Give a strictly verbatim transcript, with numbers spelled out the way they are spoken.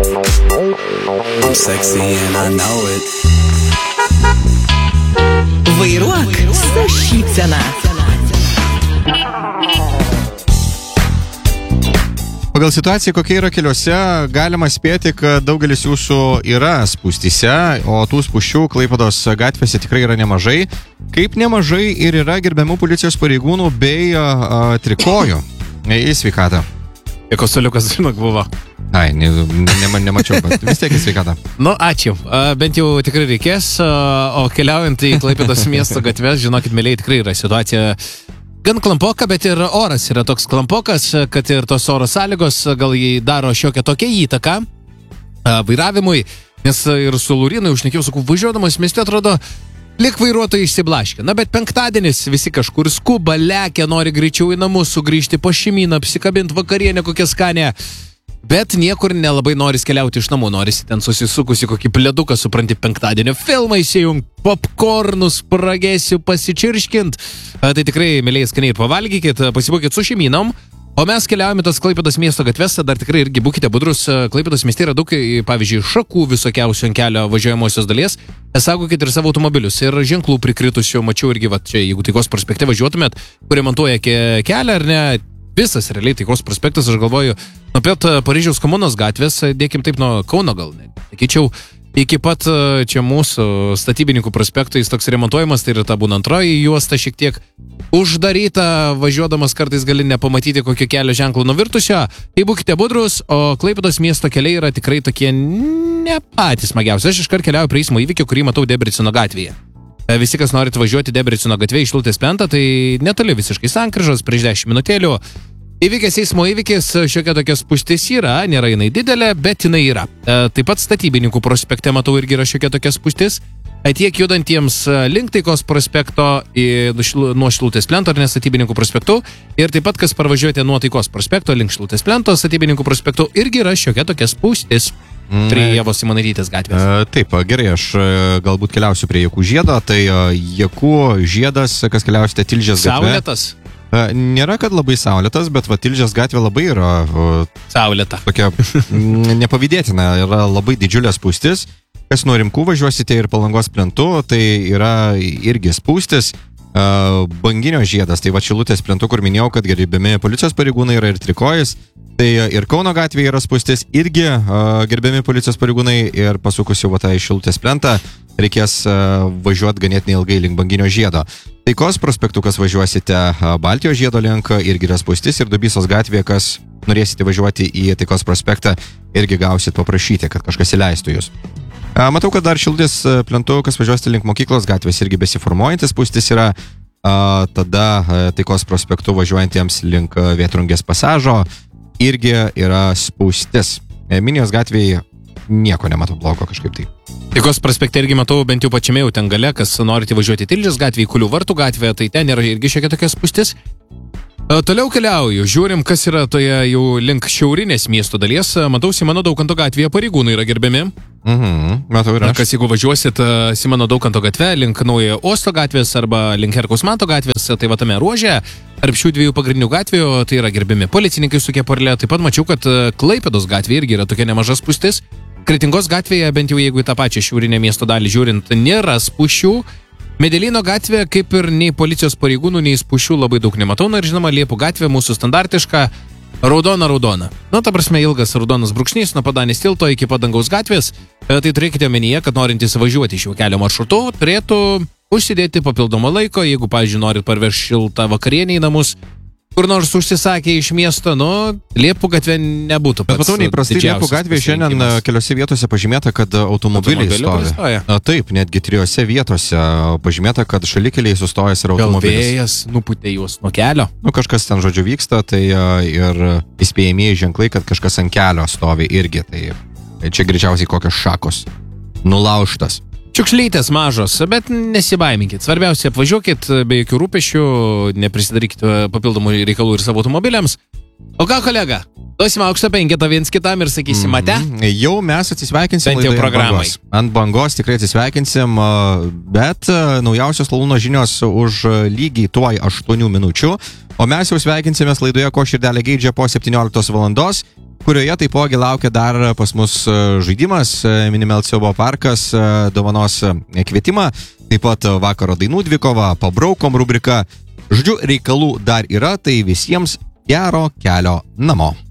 I'm sexy and I know it. Vairuok su šypsena. Pagal situaciją, kokia yra keliuose, galima spėti, kad daugelis jūsų yra spūstyse, o tų spūsčių Klaipėdos gatvėse tikrai yra nemažai. Kaip nemažai ir yra gerbiamų policijos pareigūnų bei a, trikojų. Į sveikatą. Kiek kostoliukas, žinok, buvo. Ai, ne, ne, nemačiau, bet vis tiek į sveikatą. Nu, ačiū. Bent jau tikrai reikės, o keliaujant į Klaipėdos miesto gatves, žinokit, mėlyje tikrai yra situacija gan klampoka, bet ir oras yra toks klampokas, kad ir tos oro sąlygos gal jį daro šiokią tokią įtaką vairavimui, nes ir su Laurinui užnekiau, sakau, važiuodamas mieste atrodo, lik vairuotojai išsiblaškė. Na, bet penktadienis visi kažkur skuba, lekia, nori greičiau į namus sugrįžti po šeimyną, apsikabinti vakarienę kokią skanę. Bet niekur nelabai noris keliauti iš namų, norisi ten susisukusi kokį pleduką, supranti, penktadienio filmą įsijung, popkornus pragėsiu pasičirškint. Tai tikrai, mėlyje, skaniai pavalgykit, pasibūkit su šeimynom. O mes keliaujame tos Klaipėdos miesto gatves, dar tikrai irgi būkite budrus. Klaipėdos mieste yra daug, pavyzdžiui, šakų visokiausių ant kelio važiuojamosios dalies. Saugokit ir savo automobilius. Ir ženklų prikritusių, mačiau irgi, va, čia, jeigu Taikos prospekte važiuotumėt, kur remontuoja kelią ar ne, visas realiai Taikos prospektas, aš galvoju, nuo pat Paryžiaus komunos gatvės, dėkim taip nuo Kauno gal, ne, sakyčiau, iki pat čia mūsų statybininkų prospektų jis toks remontuojamas, tai yra ta būna antroji juosta šiek tiek uždaryta, važiuodamas kartais gali nepamatyti kokio kelio ženklo nuvirtusio. Tai būkite budrus, o Klaipėdos miesto keliai yra tikrai tokie ne patys smagiausi. Aš iškart keliauju prie eismo įvykio, kurį matau Debrecino gatvėje. Visi, kas norit važiuoti Debrecino gatvėje iš Šilutės plentą, tai netoli visiškai sankryžos, prieš dešimt minutėlių. Įvykęs eismo įvykis, šiokia tokia spūstis yra, nėra jinai didelė, bet jinai yra. Taip pat statybininkų prospekte matau irgi yra šiokia tokia spūstis. Tiek judantiems link Taikos prospekto nuo Šilutės plento ar ne statybininkų prospektų. Ir taip pat, kas parvažiuojate nuo Taikos prospekto link Šilutės plento statybininkų prospektų, irgi yra šiokia tokia spūstis. Mm. Prie Ievos Simonaitytės gatvės. E, taip, gerai, aš galbūt keliausiu prie Jakų žiedo. Tai Jakų žiedas, kas keliausite Tilžės gatvė. Saulėtas? E, nėra, kad labai saulėtas, bet va, Tilžės gatvė labai yra o, saulėta. Tokia nepavydėtina, yra labai didžiulė spūstis. Kas nuo Rimkų važiuosite ir Palangos plentu, tai yra irgi spūstis. E, banginio žiedas, tai va Šilutės plentu, kur minėjau, kad gerbiami policijos pareigūnai yra ir trikojas. Tai ir Kauno gatvėje yra spūstis, irgi uh, gerbiami policijos pareigūnai ir pasukus jau tą iš Šilutės plentą reikės uh, važiuoti ganėtinai ilgai link Banginio žiedo. Taikos prospektu, kas važiuosite uh, Baltijos žiedo link, irgi yra spūstis ir Dubysos gatvėje, kas norėsite važiuoti į Taikos prospektą, irgi gausit paprašyti, kad kažkas įleistų jūs. Uh, matau, kad dar Šilutės plentu, kas važiuosite link mokyklos gatvės, irgi besiformuojantis spūstis yra, uh, tada uh, Taikos prospektu važiuojantiems link uh, Vėtrungės pasažo, irgi yra spūstis. Minijos gatvėje nieko nematau blogo kažkaip tai. Taikos prospekte irgi matau bent jau pačiame jau ten gale, kas norite važiuoti Tilžės gatvėje, Kulių vartų gatvėje, tai ten yra irgi šiokia tokia spūstis. E, toliau keliauju, žiūrim, kas yra toje jau link šiaurinės miesto dalies. Matau, Simono Daukanto gatvėje pareigūnai yra gerbiami. Mhm, matau ir aš. Kas jeigu važiuosit Simono Daukanto gatve, link Naujojo Uosto gatvės arba link Herkaus Manto gatvės, tai va tame ruože, tarp šių dviejų pagrindinių gatvių, tai yra gerbiami policininkai su keporle. Taip pat mačiau, kad Klaipėdos gatvėje irgi yra tokia nemaža spūstis. Kretingos gatvėje, bent jau jeigu į tą pačią šiaurinę miesto dalį žiūrint, nėra spūsčių. Medelino gatvė, kaip ir nei policijos pareigūnų, nei spūsčių labai daug nematau. Na ir žinoma, Liepų gatvė mūsų standartiška raudona raudona. Nu, ta prasme, ilgas raudonas brūkšnys nuo Padanės tilto iki Padangaus gatvės. Tai turėkite omenyje, kad norintys važiuoti šiuo kelio maršrutu, turėtų užsidėti papildomą laiko, jeigu, pavyzdžiui, norit parvežti šiltą vakarienę į namus, kur nors užsisakė iš miesto, nu, Liepų gatvė nebūtų pats. Bet matau, neįprastai Liepų gatvė šiandien keliose vietose pažymėta, kad automobiliai stovi. Na, taip, netgi trijose vietose pažymėta, kad šalikeliai sustojęs yra automobilis. Gal vėjas nupūtė juos nuo kelio? Nu, kažkas ten, žodžiu, vyksta, tai ir įspėjamieji ženklai, kad kažkas ant kelio stovi irgi. Tai čia greičiausiai kokios šakos. Nulaužtas. Čiukšlytės mažos, bet nesibaiminkit. Svarbiausia, apvažiuokit be jokių rūpesčių, neprisidarykit papildomų reikalų ir savo automobiliams. O ką, kolega? Duosim aukštą penketą viens kitam ir sakysim, mate? Mm, jau mes atsisveikinsim laidoje ant bangos. Ant bangos tikrai atsisveikinsim, bet naujausios Lalūno žinios už lygiai tuoj aštuonių minučių. O mes jau sveikinsimės laidoje Ko širdelė geidžia po septynioliktos valandos. kurioje taipogi laukia dar pas mus žaidimas, Minimal Siaubo parkas dovanos kvietimą, taip pat vakaro dainų dvikova, pabraukom rubrika. Žodžiu, reikalų dar yra, tai visiems gero kelio namo.